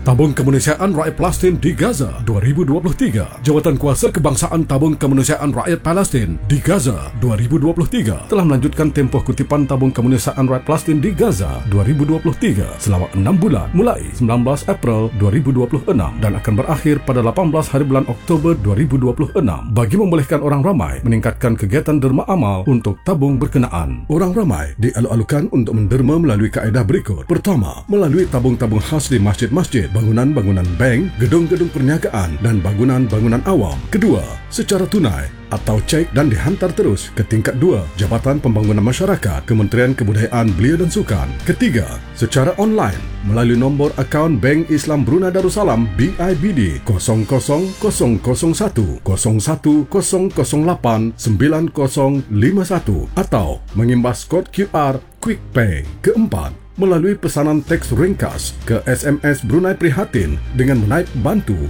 Tabung Kemanusiaan Rakyat Palestin di Gaza 2023. Jawatan Kuasa Kebangsaan Tabung Kemanusiaan Rakyat Palestin di Gaza 2023 telah melanjutkan tempoh kutipan Tabung Kemanusiaan Rakyat Palestin di Gaza 2023 selama 6 bulan mulai 19 April 2026 dan akan berakhir pada 18 hari bulan Oktober 2026 bagi membolehkan orang ramai meningkatkan kegiatan derma amal untuk tabung berkenaan. Orang ramai dialu-alukan untuk menderma melalui kaedah berikut. Pertama, melalui tabung-tabung khas di masjid-masjid, bangunan-bangunan bank, gedung-gedung perniagaan dan bangunan-bangunan awam. Kedua, secara tunai atau cek dan dihantar terus ke tingkat 2 Jabatan Pembangunan Masyarakat Kementerian Kebudayaan Belia dan Sukan. Ketiga, secara online melalui nombor akaun Bank Islam Brunei Darussalam BIBD 00001010089051 atau mengimbas kod QR QuickPay. Keempat, melalui pesanan teks ringkas ke SMS Brunei Prihatin dengan menaip bantu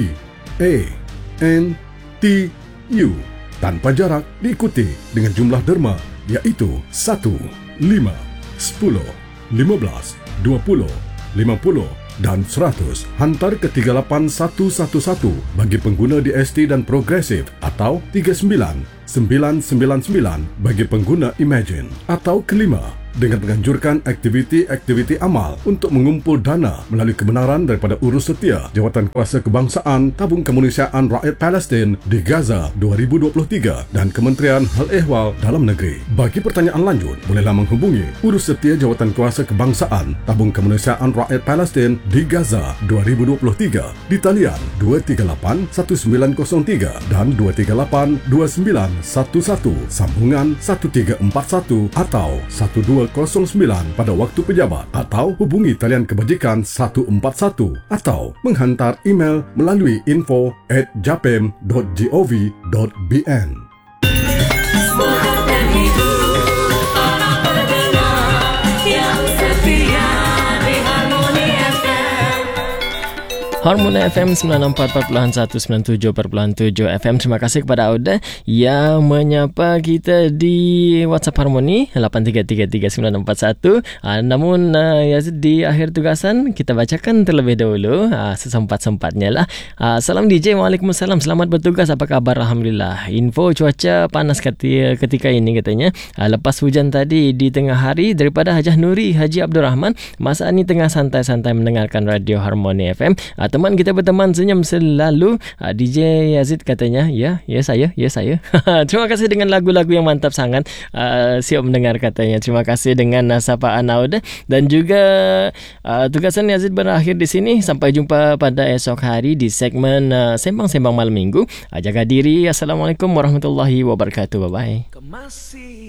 BANTU tanpa jarak diikuti dengan jumlah derma iaitu 1, 5, 10, 15, 20, 50 dan 100 hantar ke 38111 bagi pengguna DST dan Progresif atau 39999 bagi pengguna Imagine. Atau kelima, dengan menganjurkan aktiviti-aktiviti amal untuk mengumpul dana melalui kebenaran daripada urus setia Jawatan Kuasa Kebangsaan Tabung Kemanusiaan Rakyat Palestin di Gaza 2023 dan Kementerian Hal Ehwal Dalam Negeri. Bagi pertanyaan lanjut, bolehlah menghubungi urus setia Jawatan Kuasa Kebangsaan Tabung Kemanusiaan Rakyat Palestin di Gaza 2023 di talian 238-1903 dan 238-2911 sambungan 1341 atau 1209 pada waktu pejabat, atau hubungi talian kebajikan 141 atau menghantar email melalui info@japem.gov.bn. Harmoni FM 94.197.7 FM. Terima kasih kepada Auda yang menyapa kita di WhatsApp Harmoni 83339641. Namun Yazid, di akhir tugasan kita bacakan terlebih dahulu sesempat-sempatnya lah. Salam DJ, Waalaikumsalam, selamat bertugas, apa kabar? Alhamdulillah. Info cuaca panas ketika ini katanya. Lepas hujan tadi di tengah hari daripada Hajah Nuri Haji Abdul Rahman. Masa ini tengah santai-santai mendengarkan Radio Harmoni FM. Teman kita berteman senyum selalu, DJ Yazid katanya. Ya saya. Terima kasih dengan lagu-lagu yang mantap sangat. Siap mendengar katanya. Terima kasih dengan sapaan Auda. Dan juga tugasan Yazid berakhir di sini. Sampai jumpa pada esok hari di segmen Sembang-Sembang Malam Minggu. Jaga diri. Assalamualaikum warahmatullahi wabarakatuh. Bye-bye.